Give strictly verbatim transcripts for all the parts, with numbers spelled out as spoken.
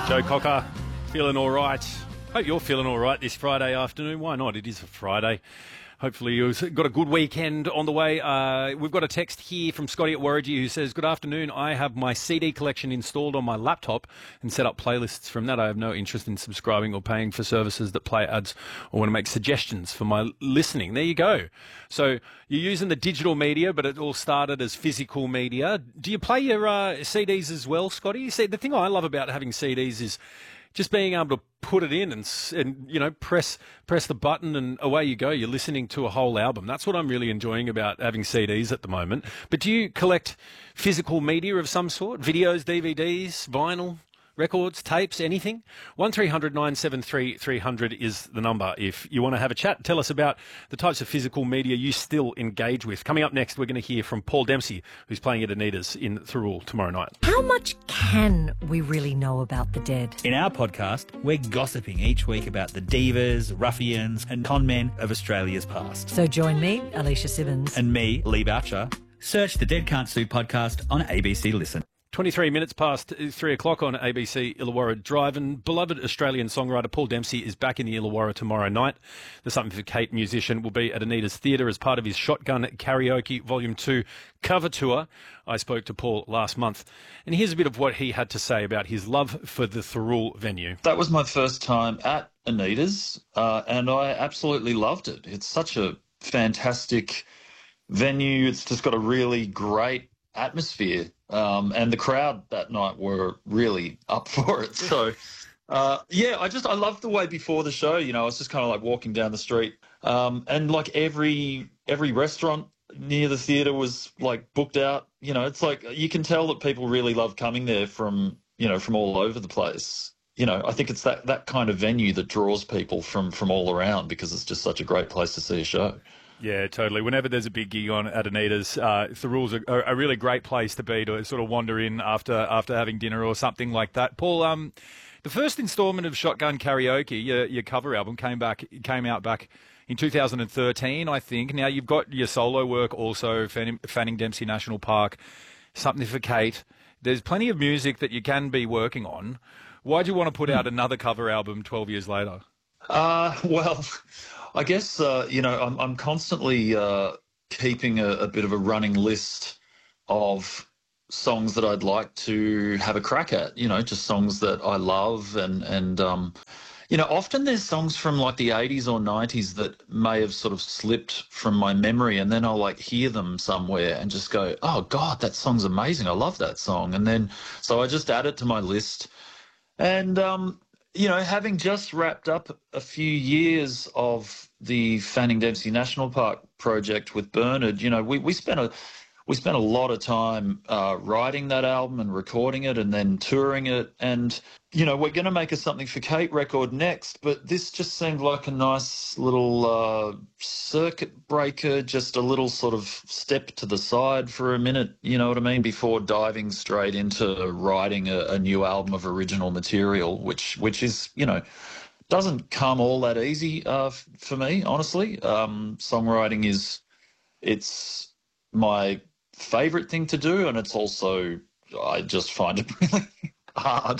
Joe Cocker, feeling all right. Hope you're feeling all right this Friday afternoon. Why not? It is a Friday. Hopefully you've got a good weekend on the way. Uh, we've got a text here from Scotty at Warrigy who says, good afternoon. I have my C D collection installed on my laptop and set up playlists from that. I have no interest in subscribing or paying for services that play ads or want to make suggestions for my listening. There you go. So you're using the digital media, but it all started as physical media. Do you play your uh, C Ds as well, Scotty? See, the thing I love about having C Ds is just being able to put it in and, and you know, press press the button and away you go. You're listening to a whole album. That's what I'm really enjoying about having C Ds at the moment. But do you collect physical media of some sort? Videos, D V Ds, vinyl, records, tapes, anything? one three hundred nine seven three three hundred is the number if you want to have a chat. Tell us about the types of physical media you still engage with. Coming up next, we're going to hear from Paul Dempsey, who's playing at Anita's in Thirroul tomorrow night. How much can we really know about the dead? In our podcast, we're gossiping each week about the divas, ruffians and con men of Australia's past. So join me, Alicia Simmons. And me, Lee Boucher. Search the Dead Can't Sue podcast on A B C Listen. twenty-three minutes past three o'clock on A B C Illawarra Drive, and beloved Australian songwriter Paul Dempsey is back in the Illawarra tomorrow night. The Something for Kate musician will be at Anita's Theatre as part of his Shotgun Karaoke Volume two cover tour. I spoke to Paul last month, and here's a bit of what he had to say about his love for the Thirroul venue. That was my first time at Anita's, uh, and I absolutely loved it. It's such a fantastic venue. It's just got a really great atmosphere. Um, and the crowd that night were really up for it. So, uh, yeah, I just, I loved the way before the show, you know, I was just kind of like walking down the street. Um, and like every, every restaurant near the theatre was like booked out. You know, it's like, you can tell that people really love coming there from, you know, from all over the place. You know, I think it's that, that kind of venue that draws people from, from all around because it's just such a great place to see a show. Yeah, totally. Whenever there's a big gig on at Anita's, uh, Thirroul's a, a really great place to be, to sort of wander in after after having dinner or something like that. Paul, um, the first instalment of Shotgun Karaoke, your, your cover album, came back came out back in two thousand thirteen, I think. Now you've got your solo work also, Fanning, Fanning Dempsey National Park, Something for Kate. There's plenty of music that you can be working on. Why do you want to put out another cover album twelve years later? Uh, well, I guess, uh, you know, I'm, I'm constantly uh, keeping a, a bit of a running list of songs that I'd like to have a crack at, you know, just songs that I love. And, and um, you know, often there's songs from like the eighties or nineties that may have sort of slipped from my memory, and then I'll like hear them somewhere and just go, oh, God, that song's amazing. I love that song. And then so I just add it to my list. And, um, you know, having just wrapped up a few years of the Fanning Dempsey National Park project with Bernard, you know, we, we spent a we spent a lot of time uh, writing that album and recording it and then touring it. And, you know, we're going to make a Something for Kate record next, but this just seemed like a nice little uh, circuit breaker, just a little sort of step to the side for a minute, you know what I mean, before diving straight into writing a, a new album of original material, which, which is, you know, doesn't come all that easy uh, f- for me, honestly. Um, songwriting is, it's my favorite thing to do, and it's also, I just find it really hard.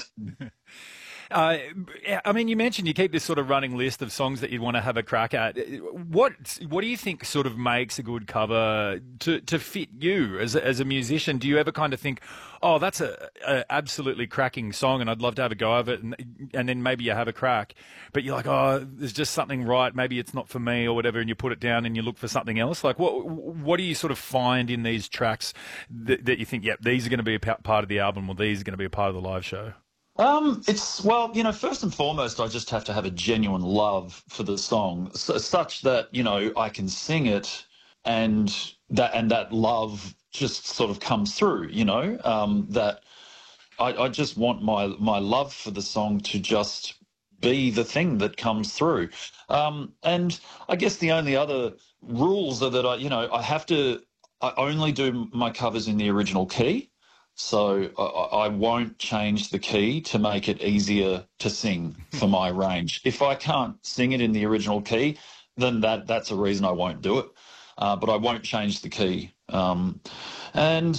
Uh, I mean, you mentioned you keep this sort of running list of songs that you'd want to have a crack at. What what do you think sort of makes a good cover to, to fit you as a, as a musician? Do you ever kind of think, oh, that's a, a absolutely cracking song and I'd love to have a go of it, and, and then maybe you have a crack, but you're like, oh, there's just something right, maybe it's not for me or whatever, and you put it down and you look for something else? Like, what what do you sort of find in these tracks that, that you think, yep, these are going to be a part of the album, or these are going to be a part of the live show? Um, it's, well, you know, first and foremost, I just have to have a genuine love for the song, so, such that, you know, I can sing it and that, and that love just sort of comes through, you know, um, that I, I just want my, my love for the song to just be the thing that comes through. Um, and I guess the only other rules are that I, you know, I have to, I only do my covers in the original key. So I, I won't change the key to make it easier to sing for my range. If I can't sing it in the original key, then that that's a reason I won't do it. Uh, but I won't change the key. Um, and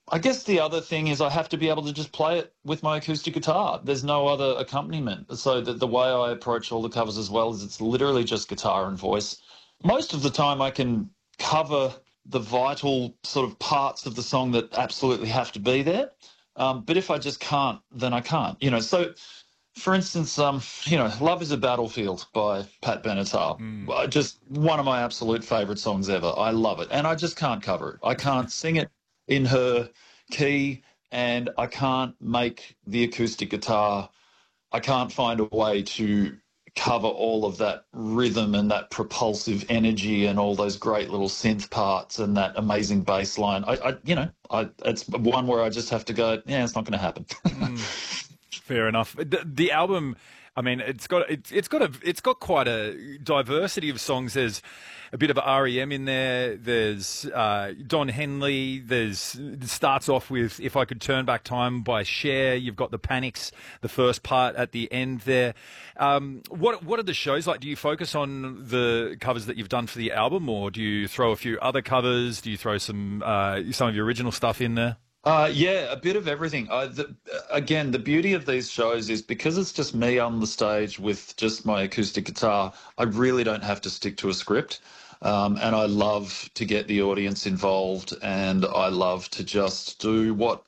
I guess the other thing is I have to be able to just play it with my acoustic guitar. There's no other accompaniment. So the, the way I approach all the covers as well is it's literally just guitar and voice. Most of the time I can cover the vital sort of parts of the song that absolutely have to be there. Um, but if I just can't, then I can't. You know, so for instance, um, you know, Love is a Battlefield by Pat Benatar. Mm. Just one of my absolute favourite songs ever. I love it. And I just can't cover it. I can't sing it in her key, and I can't make the acoustic guitar. I can't find a way to cover all of that rhythm and that propulsive energy and all those great little synth parts and that amazing bass line. I, I you know, I, it's one where I just have to go, yeah, it's not going to happen. mm. Fair enough. The, the album, I mean, it's got it's, it's got a it's got quite a diversity of songs. There's a bit of R E M in there. There's uh, Don Henley. There's it starts off with "If I Could Turn Back Time" by Cher. You've got the Panics, the first part at the end there. Um, what what are the shows like? Do you focus on the covers that you've done for the album, or do you throw a few other covers? Do you throw some uh, some of your original stuff in there? Uh, yeah, a bit of everything. Uh, the, again, the beauty of these shows is because it's just me on the stage with just my acoustic guitar, I really don't have to stick to a script. Um, and I love to get the audience involved, and I love to just do what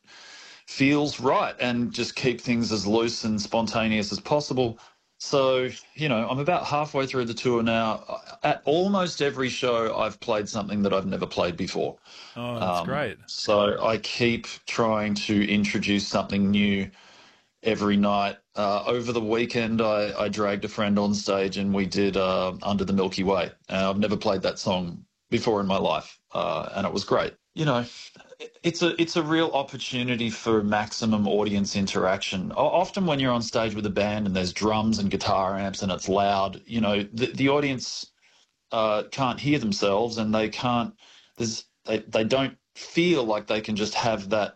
feels right and just keep things as loose and spontaneous as possible. So, you know, I'm about halfway through the tour now. At almost every show, I've played something that I've never played before. Oh, that's um, great. So I keep trying to introduce something new every night. Uh, over the weekend, I, I dragged a friend on stage and we did uh, Under the Milky Way. Uh, I've never played that song before in my life, uh, and it was great. You know, it's a it's a real opportunity for maximum audience interaction. Often when you're on stage with a band and there's drums and guitar amps and it's loud, you know, the, the audience uh, can't hear themselves, and they can't. There's they they don't feel like they can just have that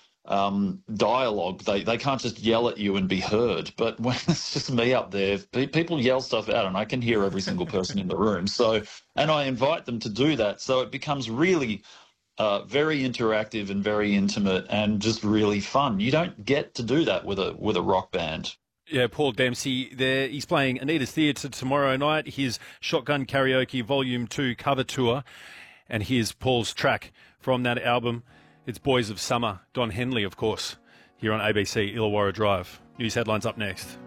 um, dialogue. They they can't just yell at you and be heard. But when it's just me up there, people yell stuff out, and I can hear every single person in the room. So, and I invite them to do that. So it becomes really Uh, very interactive and very intimate and just really fun. You don't get to do that with a with a rock band. Yeah, Paul Dempsey there. He's playing Anita's Theatre tomorrow night, his Shotgun Karaoke Volume two cover tour. And here's Paul's track from that album. It's Boys of Summer. Don Henley, of course, here on A B C Illawarra Drive. News headlines up next.